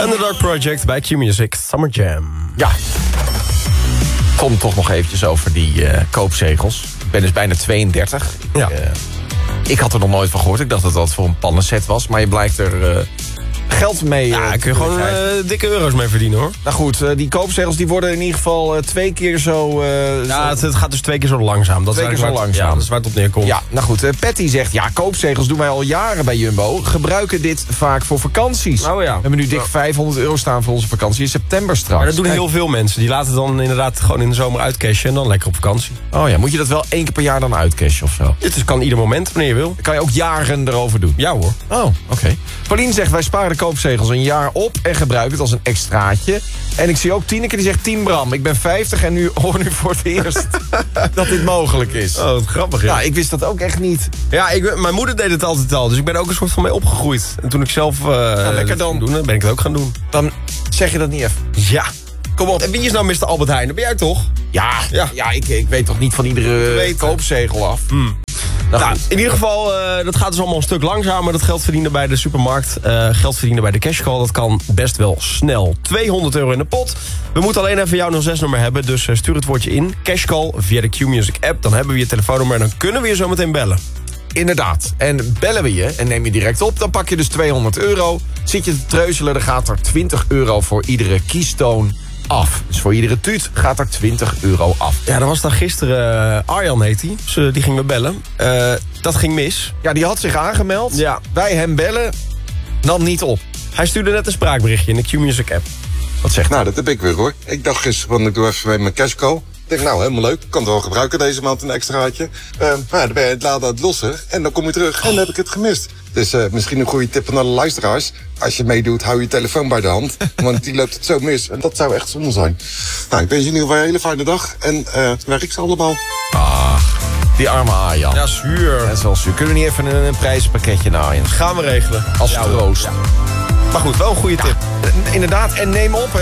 Underdog Project bij Q-Music, Summer Jam. Ja. Kom toch nog eventjes over die koopzegels. Ik ben dus bijna 32. Ja. Ik had er nog nooit van gehoord. Ik dacht dat dat voor een pannenset was. Maar je blijkt er geld mee... Ja, kun je gewoon dikke euro's mee verdienen, hoor. Nou goed, die koopzegels die worden in ieder geval 2 keer zo... Het gaat dus 2 keer zo langzaam. Dat 2 keer zo langzaam. Ja, dat is waar het op neerkomt. Ja, nou goed. Patty zegt, ja, koopzegels doen wij al jaren bij Jumbo. Gebruiken dit vaak voor vakanties. Oh ja. We hebben nu dik €500 staan voor onze vakantie in september straks. Maar dat doen heel veel mensen. Die laten dan inderdaad gewoon in de zomer uitcashen en dan lekker op vakantie. Oh ja, moet je dat wel 1 keer per jaar dan uitcashen of zo? Dit kan ieder moment, wanneer je wil. Dan kan je ook jaren erover doen. Ja hoor. Oh, oké. Pauline zegt, wij sparen de koopzegels een jaar op en gebruiken het als een extraatje. En ik zie ook Tineke die zegt, 10 Bram, ik ben 50 en hoor nu voor het eerst dat dit mogelijk is. Oh, wat grappig, ja. Ja, ik wist dat ook echt niet. Ja, mijn moeder deed het altijd al, dus ik ben er ook een soort van mee opgegroeid. En toen ik zelf lekker dan. doen, ben ik het ook gaan doen. Dan zeg je dat niet even. Ja. Kom op. En wie is nou Mr. Albert Heijn? Dat ben jij toch? Ja, ik weet toch niet van iedere koopzegel af. Nou, in ieder geval, dat gaat dus allemaal een stuk langzamer. Dat geld verdienen bij de supermarkt, geld verdienen bij de cashcall, dat kan best wel snel. €200 in de pot. We moeten alleen even jouw 06-nummer hebben, dus stuur het woordje in. Cashcall via de Q-Music app. Dan hebben we je telefoonnummer en dan kunnen we je zo meteen bellen. Inderdaad. En bellen we je en neem je direct op, dan pak je dus €200. Zit je te treuzelen, dan gaat er €20 voor iedere kiestoon af. Dus voor iedere tuut gaat er €20 af. Ja, dat was dan gisteren, Arjan heet hij. Dus die ging me bellen. Dat ging mis. Ja, die had zich aangemeld. Ja. Wij hem bellen, nam niet op. Hij stuurde net een spraakberichtje in de Q-Music app. Wat zegt hij? Nou, dat heb ik weer hoor. Ik dacht gisteren, want ik doe even mee mijn cashcall. Ik denk, nou, helemaal leuk. Ik kan het wel gebruiken deze maand een extraatje. Maar dan ben je het laat aan het lossen. En dan kom je terug en dan heb ik het gemist. Dus misschien een goede tip van alle luisteraars. Als je meedoet, hou je telefoon bij de hand. Want die loopt het zo mis. En dat zou echt zonde zijn. Nou, ik wens je in ieder geval een hele fijne dag. En werk ze allemaal. Die arme Arjan. Ja, zuur. Dat is wel zuur. Kunnen we niet even een prijzenpakketje naar Arjan? Gaan we regelen. Als troost. Ja. Maar goed, wel een goede tip. Inderdaad, en neem op, hè.